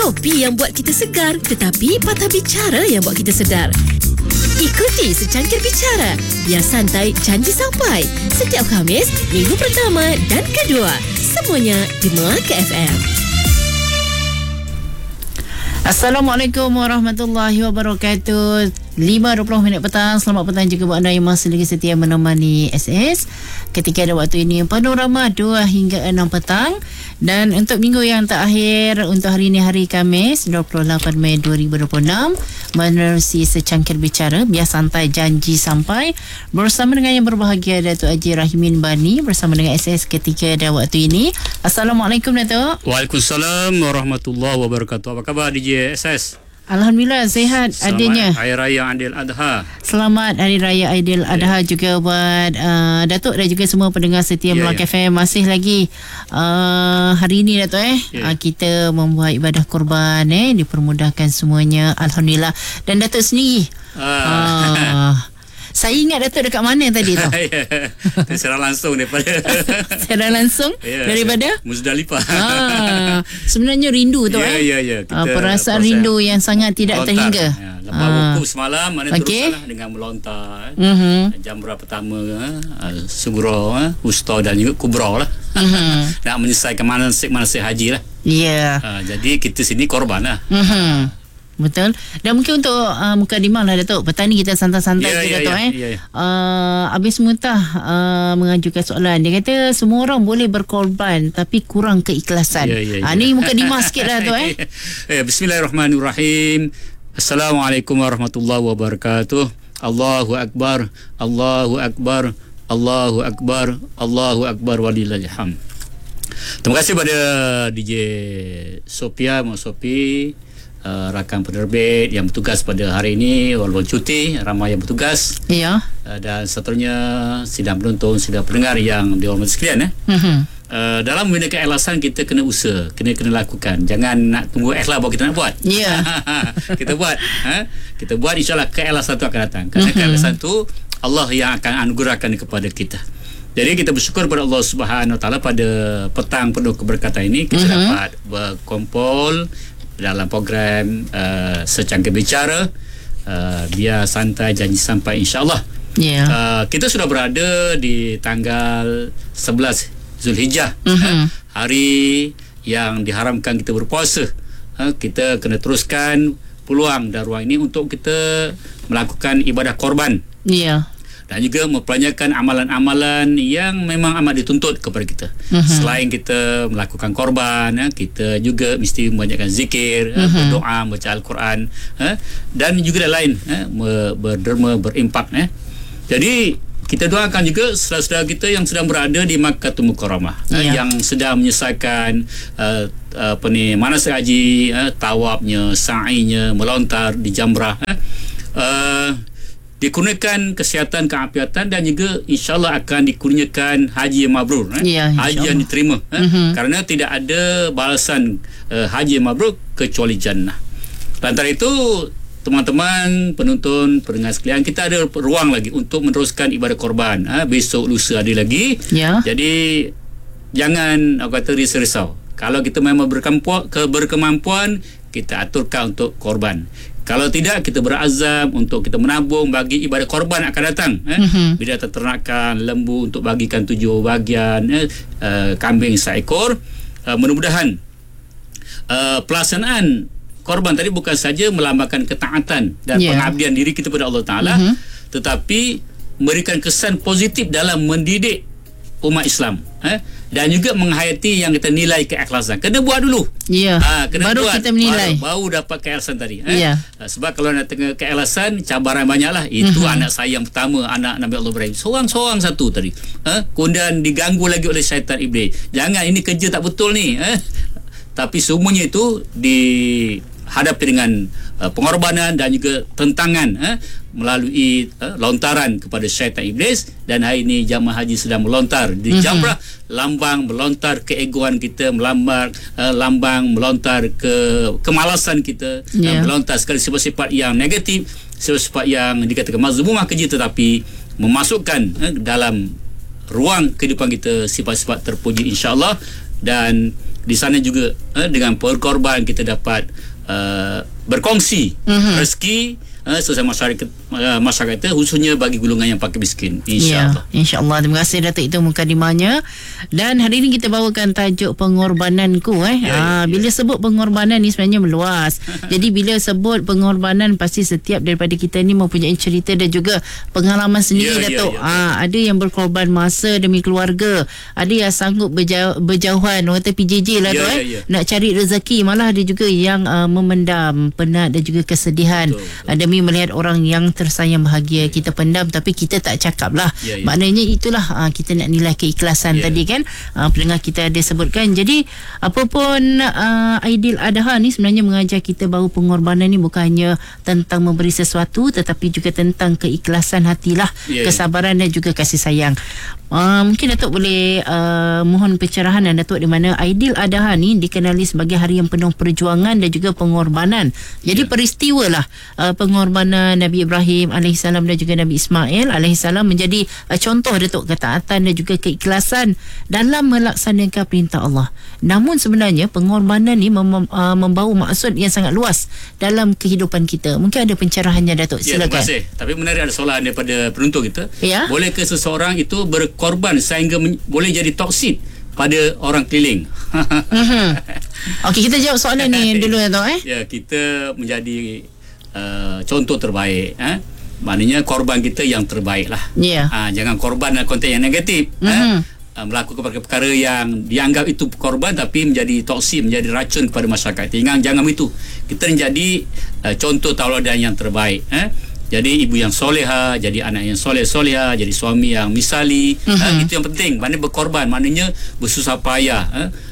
Kopi yang buat kita segar, tetapi patah bicara yang buat kita sedar. Ikuti Secangkir Bicara, biar santai janji sampai. Setiap Khamis, minggu pertama dan kedua. Semuanya di Melaka FM. Assalamualaikum warahmatullahi wabarakatuh. 5.20 petang. Selamat petang juga buat anda yang masih lagi setia menemani SS ketika ada waktu ini. Panorama 2 hingga 6 petang. Dan untuk minggu yang terakhir, untuk hari ini hari Khamis 28 Mei 2026, menerusi Secangkir Bicara, biar santai janji sampai, bersama dengan yang berbahagia Datuk Haji Rahimin Bani bersama dengan SS ketika ada waktu ini. Assalamualaikum Datuk. Waalaikumsalam warahmatullahi wabarakatuh. Apa khabar DJ SS? Alhamdulillah sihat adanya. Selamat Hari Raya Aidil Adha. Selamat Hari Raya Aidil Adha juga buat Datuk dan juga semua pendengar setia Melaka FM. Masih lagi hari ini Datuk kita membuat ibadah korban dipermudahkan semuanya, alhamdulillah. Dan Datuk sendiri saya ingat Datuk dekat mana tadi tu? Serang langsung daripada Serang langsung daripada Muzdalifah. Sebenarnya rindu tu perasaan rindu yang sangat tidak terhingga. Lepas wukuf semalam, mana teruslah dengan melontar jamrah pertama, Sughra, Wusta dan juga Kubra lah. Nak menyelesaikan manasik haji lah. Jadi kita sini korban lah. Betul. Dan mungkin untuk mukadimah lah Datuk, petang ni kita santai-santai je Datuk. Habis Muntah mengajukan soalan. Dia kata semua orang boleh berkorban tapi kurang keikhlasan. Ni mukadimah sikit lah Datuk. Bismillahirrahmanirrahim. Assalamualaikum warahmatullahi wabarakatuh. Allahu Akbar, Allahu Akbar, Allahu Akbar, Allahu Akbar, walillahil hamd. Terima kasih pada DJ Sophia, Sophie, rakan penerbit yang bertugas pada hari ini, walaupun cuti, ramai yang bertugas. Dan seterusnya sidang penonton, sidang pendengar yang dihormati sekalian. Dalam membina keikhlasan, kita kena usaha, kena lakukan. Jangan nak tunggu ikhlas baru kita nak buat. Kita buat. Kita buat, insyaAllah keikhlasan tu akan datang. Kerana keikhlasan tu Allah yang akan anugerahkan kepada kita. Jadi kita bersyukur kepada Allah Subhanahu Wa Taala pada petang penuh keberkatan ini kita dapat berkumpul dalam program Secangkir Bicara, biar santai janji sampai, insyaAllah. Kita sudah berada di tanggal 11 Zulhijjah, hari yang diharamkan kita berpuasa. Kita kena teruskan peluang dan ruang ini untuk kita melakukan ibadah korban. Dan juga mempelanjakan amalan-amalan yang memang amat dituntut kepada kita. Selain kita melakukan korban, kita juga mesti membanyakkan zikir, berdoa, baca Al-Quran, dan juga lain, berderma, berimpak. Jadi kita doakan juga saudara-saudara kita yang sedang berada di Makkahul Mukarramah, yang sedang menyelesaikan manasik haji, tawafnya, sa'inya, melontar di jamrah, dikurniakan kesihatan, keafiatan, dan juga insyaAllah akan dikurniakan haji yang mabrur, haji yang diterima, kerana tidak ada balasan haji yang mabrur kecuali jannah. Antara itu, teman-teman penonton, pendengar sekalian, kita ada ruang lagi untuk meneruskan ibadah korban. Besok lusa ada lagi. Jadi jangan risau. Kalau kita memang berkemampuan, kita aturkan untuk korban. Kalau tidak, kita berazam untuk kita menabung bagi ibadah korban akan datang. Bila ternakan lembu untuk bagikan 7 bahagian, kambing seekor. Mudah-mudahan pelaksanaan korban tadi bukan saja melambangkan ketaatan dan pengabdian diri kita kepada Allah Ta'ala, tetapi memberikan kesan positif dalam mendidik umat Islam, dan juga menghayati yang kita nilai keikhlasan. Kena buat dulu. Kena baru buat, kita menilai. Baru dapat keikhlasan tadi. Sebab kalau nak tengah keikhlasan, cabaran banyaklah. Itu anak saya yang pertama, anak Nabi Allah Ibrahim. Seorang-seorang satu tadi. Kemudian diganggu lagi oleh syaitan iblis. Jangan, ini kerja tak betul ni. Tapi semuanya itu dihadapi dengan pengorbanan dan juga tentangan melalui lontaran kepada syaitan iblis. Dan hari ini jamaah haji sedang melontar di jamrah, lambang melontar keegoan kita, lambang melontar kemalasan kita, melontar sekali sifat-sifat yang negatif, sifat-sifat yang dikatakan mazmumah keji, tetapi memasukkan dalam ruang kehidupan kita sifat-sifat terpuji, insya-Allah. Dan di sana juga dengan berkorban kita dapat berkongsi rezeki sesama masyarakat kita, khususnya bagi golongan yang pakai miskin, insya-Allah. Ya, insya-Allah. Terima kasih Datuk, itu mukadimahnya. Dan hari ini kita bawakan tajuk pengorbananku bila sebut pengorbanan ni sebenarnya meluas. Jadi bila sebut pengorbanan, pasti setiap daripada kita ni mempunyai cerita dan juga pengalaman sendiri, Datuk. Ada yang berkorban masa demi keluarga, ada yang sanggup berjauhan, orang kata PJJ lah tu nak cari rezeki, malah ada juga yang memendam penat dan juga kesedihan demi melihat orang yang tersayang bahagia. Kita pendam tapi kita tak cakap lah. Maknanya itulah kita nak nilai keikhlasan tadi kan, pendengar kita ada sebutkan. Jadi apapun Aidil Adha ni sebenarnya mengajar kita bahawa pengorbanan ni bukan hanya tentang memberi sesuatu, tetapi juga tentang keikhlasan hatilah, kesabaran dan juga kasih sayang. Mungkin Datuk boleh mohon pencerahan Datuk, di mana Aidil Adha ni dikenali sebagai hari yang penuh perjuangan dan juga pengorbanan. Jadi peristiwa lah pengorbanan Nabi Ibrahim AS dan juga Nabi Ismail AS menjadi contoh Datuk ketaatan dan juga keikhlasan dalam melaksanakan perintah Allah. Namun sebenarnya pengorbanan ni membawa maksud yang sangat luas dalam kehidupan kita. Mungkin ada pencerahannya Datuk, silakan. Terima kasih. Tapi menarik ada soalan daripada penonton kita. Bolehkah seseorang itu berkorban sehingga boleh jadi toksik pada orang keliling? Okey, kita jawab soalan ni dulu Datuk. Kita menjadi contoh terbaik. Maknanya korban kita yang terbaik lah. Jangan korban dalam konteks yang negatif. Melakukan perkara yang dianggap itu korban tapi menjadi toksik, menjadi racun kepada masyarakat. Jangan begitu. Kita menjadi contoh tauladan yang terbaik. Jadi ibu yang soleha, jadi anak yang soleha, jadi suami yang misali. Itu yang penting. Maknanya berkorban, maknanya bersusah payah.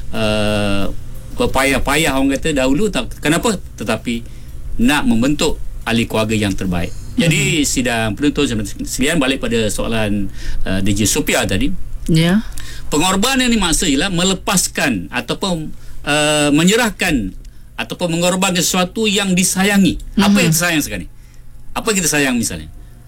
Berpayah-payah orang kata dahulu. Kenapa? Tetapi nak membentuk ahli keluarga yang terbaik. Jadi sidang penonton sekalian, balik pada soalan DJ Sophia tadi. Pengorbanan ni maksudnya melepaskan ataupun menyerahkan ataupun mengorbankan sesuatu yang disayangi. Apa yang disayang sekarang ni? Apa yang kita sayang misalnya?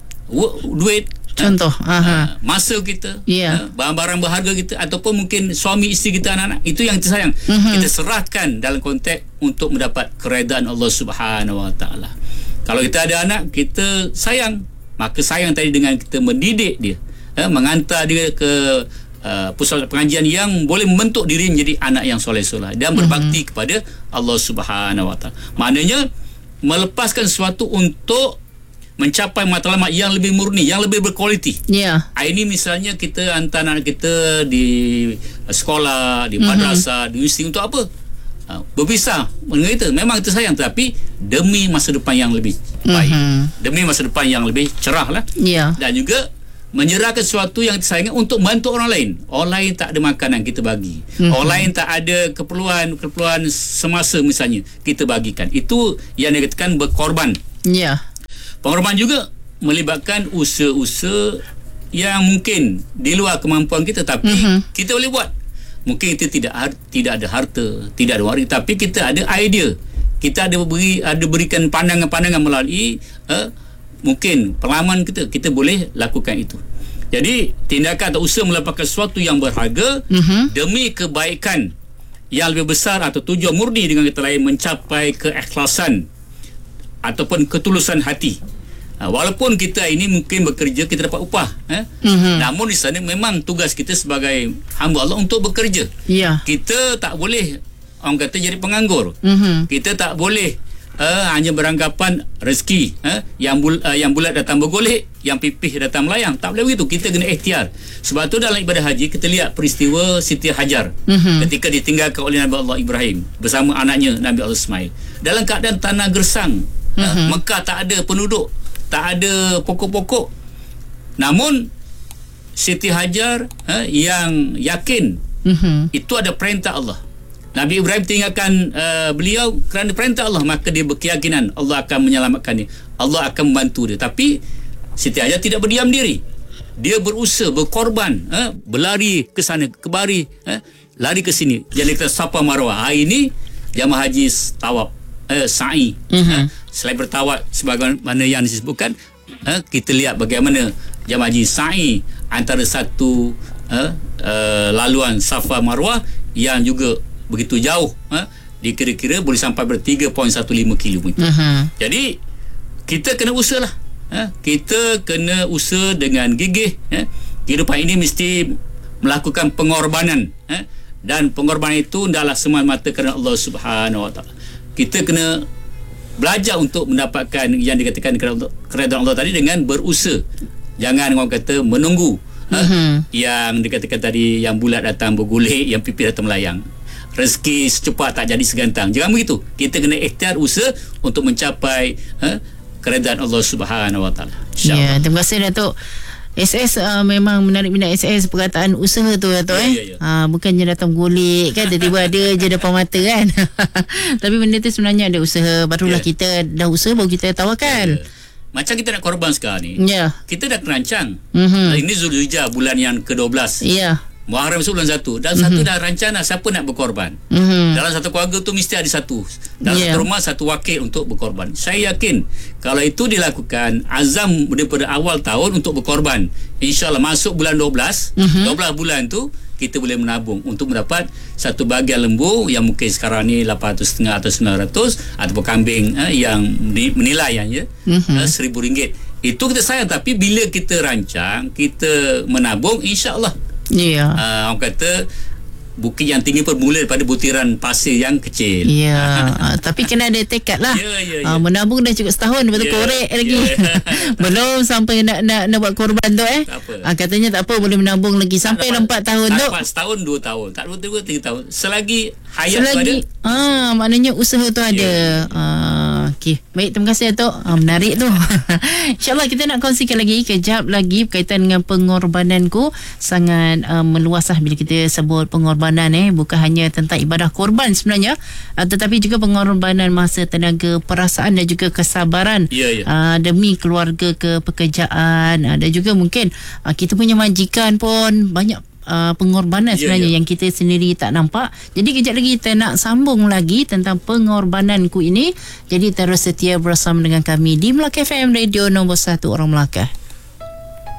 Duit, contoh, masa kita, barang-barang berharga kita, ataupun mungkin suami isteri kita, anak-anak, itu yang kita sayang. Kita serahkan dalam konteks untuk mendapat keredaan Allah Subhanahu Wa Taala. Kalau kita ada anak, kita sayang, maka sayang tadi dengan kita mendidik dia, mengantar dia ke pusat pengajian yang boleh membentuk diri menjadi anak yang soleh-soleh dan berbakti kepada Allah Subhanahu Wa Taala. Maknanya melepaskan sesuatu untuk mencapai matlamat yang lebih murni, yang lebih berkualiti. Ini misalnya kita hantar anak kita di sekolah, di madrasah, di universiti untuk apa? Berpisah dengan kita. Memang kita sayang, tapi demi masa depan yang lebih baik, demi masa depan yang lebih cerah lah. Dan juga menyerahkan sesuatu yang kita sayang untuk bantu orang lain. Orang lain tak ada makanan, kita bagi. Orang lain tak ada keperluan semasa misalnya, kita bagikan. Itu yang dikatakan berkorban. Pengorbanan juga melibatkan usaha-usaha yang mungkin di luar kemampuan kita, tapi kita boleh buat. Mungkin kita tidak ada harta, tidak ada waris, tapi kita ada idea. Kita ada berikan pandangan-pandangan melalui mungkin pengalaman kita boleh lakukan itu. Jadi tindakan atau usaha melepaskan sesuatu yang berharga demi kebaikan yang lebih besar atau tujuan murni dengan kata lain mencapai keikhlasan ataupun ketulusan hati. Walaupun kita ini mungkin bekerja, kita dapat upah, namun di sana memang tugas kita sebagai hamba Allah untuk bekerja. Kita tak boleh orang kata jadi penganggur. Kita tak boleh hanya beranggapan rezeki yang bulat datang bergolek, yang pipih datang melayang. Tak boleh begitu. Kita kena ikhtiar. Sebab tu dalam ibadah haji kita lihat peristiwa Siti Hajar ketika ditinggalkan oleh Nabi Allah Ibrahim bersama anaknya Nabi Allah Ismail dalam keadaan tanah gersang. Mekah tak ada penduduk, tak ada pokok-pokok. Namun Siti Hajar yang yakin itu ada perintah Allah. Nabi Ibrahim tinggalkan beliau kerana perintah Allah, maka dia berkeyakinan Allah akan menyelamatkan dia, Allah akan membantu dia. Tapi Siti Hajar tidak berdiam diri. Dia berusaha, berkorban, berlari ke sana kemari, lari ke sini. Jadi kita Safa Marwah. Hari ini jamaah haji tawaf, sa'i. Selain bertawaf sebagaimana yang disebutkan, kita lihat bagaimana jamaah haji sa'i antara satu laluan Safa Marwah yang juga begitu jauh, dikira-kira boleh sampai ber 3.15 km. Jadi kita kena usaha lah. Kita kena usaha dengan gigih. Kehidupan ini mesti melakukan pengorbanan, dan pengorbanan itu adalah semata-mata kerana Allah Subhanahu Wa Taala. Kita kena belajar untuk mendapatkan yang dikatakan keredaan Allah tadi dengan berusaha. Jangan orang kata menunggu yang dikatakan tadi, yang bulat datang bergulir, yang pipi datang melayang. Rezeki secepat tak jadi segantang. Jangan begitu. Kita kena ikhtiar usaha untuk mencapai keredaan Allah Subhanahu Wa Taala. Ya, terima kasih Datuk. SS memang menarik minat SS perkataan usaha tu Datuk. Bukannya datang gulik kan, tiba-tiba ada je depan mata kan. Tapi benda tu sebenarnya ada usaha. Barulah kita dah usaha baru kita tawarkan. Macam kita nak korban sekarang ni, kita dah terancang. Ini Zulhijjah, bulan yang ke-12. Muharram masuk bulan 1. Dan satu dah rancang dah siapa nak berkorban. Dalam satu keluarga tu mesti ada satu. Dalam satu rumah satu wakil untuk berkorban. Saya yakin kalau itu dilakukan, azam daripada awal tahun untuk berkorban, InsyaAllah masuk bulan 12, 12 bulan tu kita boleh menabung untuk mendapat satu bahagian lembu yang mungkin sekarang ni 850 atau 900, ataupun kambing yang menilai yang RM1,000. Itu kita sayang, tapi bila kita rancang, kita menabung, insyaAllah orang kata bukit yang tinggi bermula daripada butiran pasir yang kecil. Tapi kena ada tekad lah. Menabung dah cukup setahun, lepas tu korek lagi. Belum sampai nak buat korban tu katanya tak apa, boleh menabung lagi sampai 4 tahun tu. Setahun 2 tahun, tak 2 3 tahun. Selagi hayat tu ada. Maknanya usaha tu ada. Okey, baik, terima kasih Datuk. Menarik tu. InsyaAllah kita nak kongsikan lagi kejap lagi berkaitan dengan pengorbananku. Sangat meluas lah bila kita sebut pengorbanan, bukan hanya tentang ibadah korban sebenarnya, tetapi juga pengorbanan masa, tenaga, perasaan dan juga kesabaran demi keluarga ke pekerjaan. Dan juga mungkin kita punya majikan pun banyak pengorbanan sebenarnya yang kita sendiri tak nampak. Jadi kejap lagi kita nak sambung lagi tentang pengorbananku ini. Jadi terus setia bersama dengan kami di Melaka FM, radio nombor 1 orang Melaka.